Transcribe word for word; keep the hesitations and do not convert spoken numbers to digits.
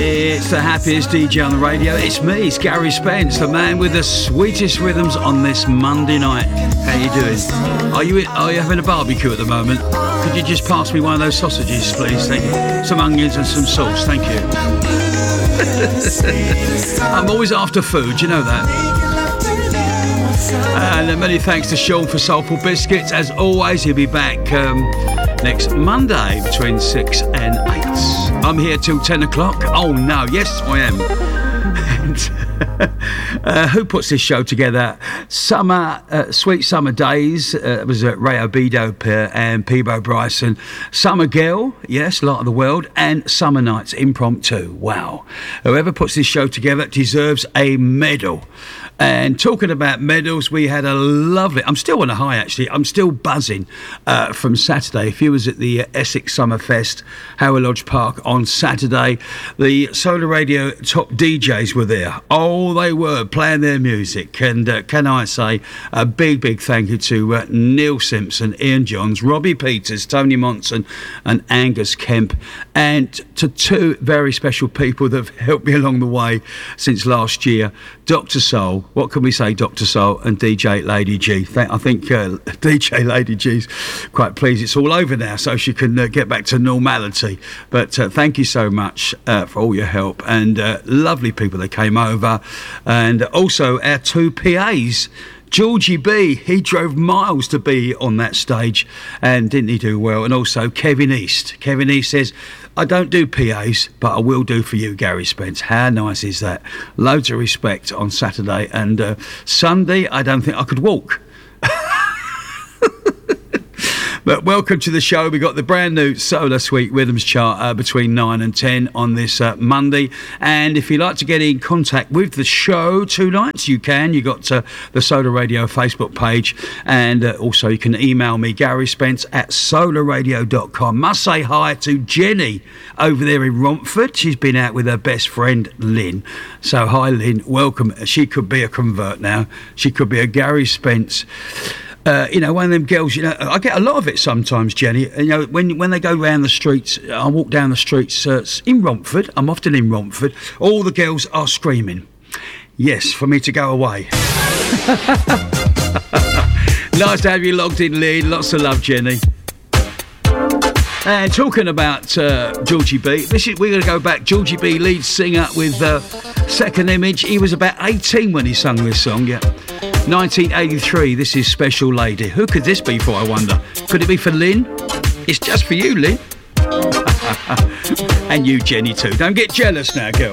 It's the happiest D J on the radio. It's me, it's Gary Spence, the man with the sweetest rhythms on this Monday night. How you doing? Are you are you having a barbecue at the moment? Could you just pass me one of those sausages, please? Thank you. Some onions and some sauce, thank you. I'm always after food, you know that. And many thanks to Sean for Soulful Biscuits. As always, he'll be back um, next Monday between six and eight. I'm here till ten o'clock. Oh no, yes I am. And, uh, who puts this show together? Summer, uh, Sweet Summer Days. Uh, it was uh, Ray Obido and Peebo Bryson. Summer Girl, yes, Light of the World, and Summer Nights Impromptu. Wow. Whoever puts this show together deserves a medal. And talking about medals, we had a lovely... I'm still on a high, actually. I'm still buzzing uh, from Saturday. If you was at the uh, Essex Summer Fest, Howard Lodge Park on Saturday, the Solar Radio top D Js were there. Oh, they were, playing their music. And uh, can I say a big, big thank you to uh, Neil Simpson, Ian Johns, Robbie Peters, Tony Monson and Angus Kemp, and to two very special people that have helped me along the way since last year, Doctor Soul. What can we say, Doctor Soul and D J Lady G? I think uh, D J Lady G's quite pleased it's all over now, so she can uh, get back to normality. But uh, thank you so much uh, for all your help, and uh, lovely people that came over. And also our two P As, Georgie B, he drove miles to be on that stage, and didn't he do well? And also Kevin East. Kevin East says, I don't do P As, but I will do for you, Gary Spence. How nice is that? Loads of respect on Saturday, and uh, Sunday, I don't think I could walk. But welcome to the show. We've got the brand new Solar Sweet Rhythms chart uh, between nine and ten on this uh, Monday. And if you'd like to get in contact with the show tonight, you can. You've got uh, the Solar Radio Facebook page. And uh, also you can email me, Gary Spence at solar radio dot com. Must say hi to Jenny over there in Romford. She's been out with her best friend, Lynn. So hi, Lynn. Welcome. She could be a convert now. She could be a Gary Spence. Uh, you know, one of them girls, you know, I get a lot of it sometimes, Jenny. You know, when when they go round the streets, I walk down the streets uh, in Romford, I'm often in Romford, all the girls are screaming, yes, for me to go away. Nice to have you logged in, Lynn. Lots of love, Jenny. And talking about uh, Georgie B, this is, we're going to go back. Georgie B, lead singer with uh, Second Image. He was about eighteen when he sung this song, yeah. nineteen eighty-three, this is Special Lady. Who could this be for, I wonder? Could it be for Lynn? It's just for you, Lynn. And you, Jenny, too. Don't get jealous now, girl.